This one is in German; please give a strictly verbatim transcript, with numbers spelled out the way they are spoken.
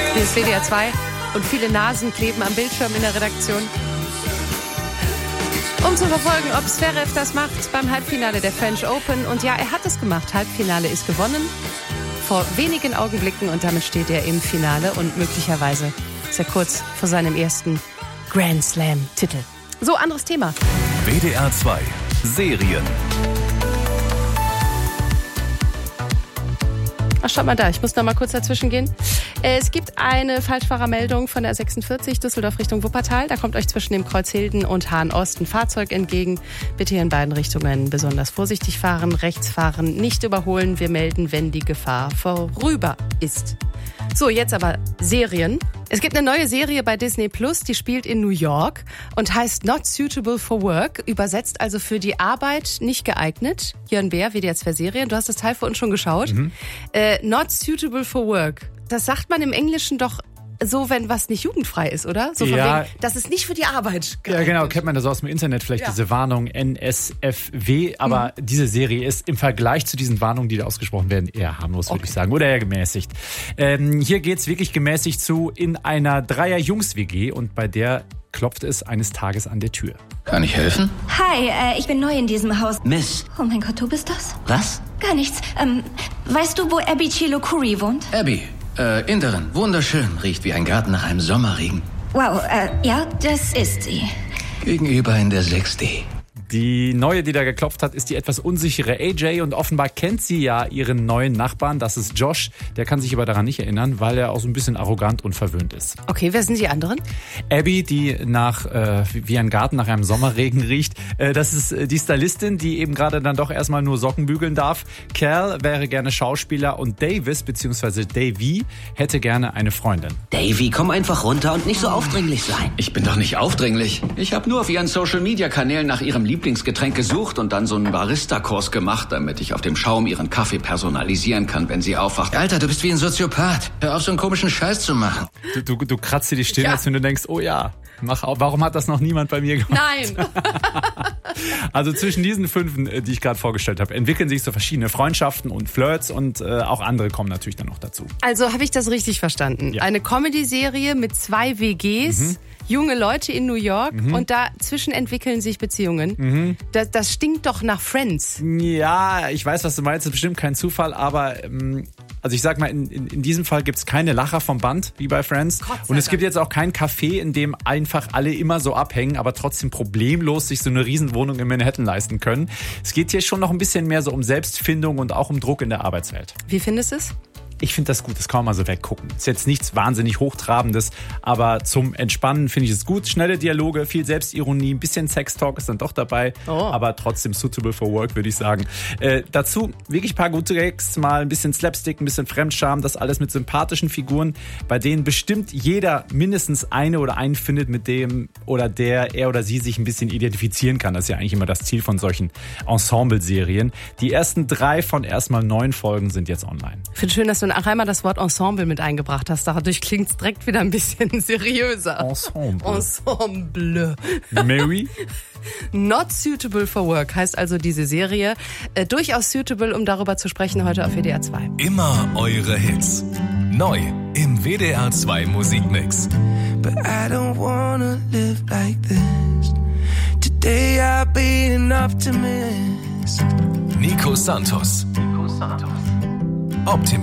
Hier ist W D R zwei und viele Nasen kleben am Bildschirm in der Redaktion. Um zu verfolgen, ob Zverev das macht beim Halbfinale der French Open. Und ja, er hat es gemacht. Halbfinale ist gewonnen. Vor wenigen Augenblicken und damit steht er im Finale und möglicherweise ist er kurz vor seinem ersten Grand Slam-Titel. So, anderes Thema. W D R zwei Serien. Ach, schaut mal da, ich muss noch mal kurz dazwischen gehen. Es gibt eine Falschfahrermeldung von der sechsundvierzig Düsseldorf Richtung Wuppertal. Da kommt euch zwischen dem Kreuz Hilden und Hahn-Ost ein Fahrzeug entgegen. Bitte hier in beiden Richtungen besonders vorsichtig fahren, rechts fahren, nicht überholen. Wir melden, wenn die Gefahr vorüber ist. So, jetzt aber Serien. Es gibt eine neue Serie bei Disney Plus, die spielt in New York und heißt Not Suitable for Work, übersetzt also für die Arbeit nicht geeignet. Jörn Bär, W D R zwei Serien, du hast das Teil für uns schon geschaut. Mhm. Äh, Not Suitable for Work, das sagt man im Englischen doch so, wenn was nicht jugendfrei ist, oder? So von ja. wegen, das ist nicht für die Arbeit geeignet. Ja, genau, kennt man das aus dem Internet vielleicht, ja. Diese Warnung N S F W, aber mhm. diese Serie ist im Vergleich zu diesen Warnungen, die da ausgesprochen werden, eher harmlos, okay. würde ich sagen, oder eher gemäßigt. Ähm, hier geht's wirklich gemäßigt zu in einer Dreier-Jungs-W G und bei der klopft es eines Tages an der Tür. Kann ich helfen? Hi, äh, ich bin neu in diesem Haus. Miss. Oh mein Gott, du bist das? Was? Gar nichts. Ähm, weißt du, wo Abby Chilokuri wohnt? Abby. Äh, Inderin. Wunderschön. Riecht wie ein Garten nach einem Sommerregen. Wow, äh, ja, das ist sie. Gegenüber in der sechs D. Die neue, die da geklopft hat, ist die etwas unsichere A J und offenbar kennt sie ja ihren neuen Nachbarn, das ist Josh. Der kann sich aber daran nicht erinnern, weil er auch so ein bisschen arrogant und verwöhnt ist. Okay, wer sind die anderen? Abby, die nach äh, wie ein Garten nach einem Sommerregen riecht. Äh, das ist die Stylistin, die eben gerade dann doch erstmal nur Socken bügeln darf. Cal wäre gerne Schauspieler und Davis bzw. Davy hätte gerne eine Freundin. Davy, komm einfach runter und nicht so aufdringlich sein. Ich bin doch nicht aufdringlich. Ich habe nur auf ihren Social-Media-Kanälen nach ihrem Lieblingsgetränk gesucht und dann so einen Barista-Kurs gemacht, damit ich auf dem Schaum ihren Kaffee personalisieren kann, wenn sie aufwacht. Alter, du bist wie ein Soziopath. Hör auf, so einen komischen Scheiß zu machen. Du, du, du kratzt dir die Stirn, Ja. als wenn du denkst, oh ja, mach auf. Warum hat das noch niemand bei mir gemacht? Nein. Also zwischen diesen fünf, die ich gerade vorgestellt habe, entwickeln sich so verschiedene Freundschaften und Flirts und äh, auch andere kommen natürlich dann noch dazu. Also habe ich das richtig verstanden? Ja. Eine Comedy-Serie mit zwei W Gs, mhm. junge Leute in New York mhm. und dazwischen entwickeln sich Beziehungen. Mhm. Das, das stinkt doch nach Friends. Ja, ich weiß, was du meinst, das ist bestimmt kein Zufall, aber ähm, also ich sag mal, in, in, in diesem Fall gibt's keine Lacher vom Band, wie bei Friends. Und es gibt jetzt auch kein Café, in dem einfach alle immer so abhängen, aber trotzdem problemlos sich so eine Riesenwohnung in Manhattan leisten können. Es geht hier schon noch ein bisschen mehr so um Selbstfindung und auch um Druck in der Arbeitswelt. Wie findest du es? Ich finde das gut, das kann man mal so weggucken. Ist jetzt nichts wahnsinnig Hochtrabendes, aber zum Entspannen finde ich es gut. Schnelle Dialoge, viel Selbstironie, ein bisschen Sextalk ist dann doch dabei, oh. aber trotzdem suitable for work, würde ich sagen. Äh, dazu wirklich ein paar gute Gags, mal ein bisschen Slapstick, ein bisschen Fremdscham, das alles mit sympathischen Figuren, bei denen bestimmt jeder mindestens eine oder einen findet, mit dem oder der er oder sie sich ein bisschen identifizieren kann. Das ist ja eigentlich immer das Ziel von solchen Ensemble-Serien. Die ersten drei von erstmal neun Folgen sind jetzt online. Ich finde schön, dass du auch einmal das Wort Ensemble mit eingebracht hast. Dadurch klingt es direkt wieder ein bisschen seriöser. Ensemble. Ensemble. Mary? Not Suitable for Work heißt also diese Serie. Äh, durchaus suitable, um darüber zu sprechen, heute auf W D R zwei. Immer eure Hits. Neu im W D R zwei Musikmix. But I don't wanna live like this. Today I'll be an optimist. Nico Santos. Nico Santos. Optimist.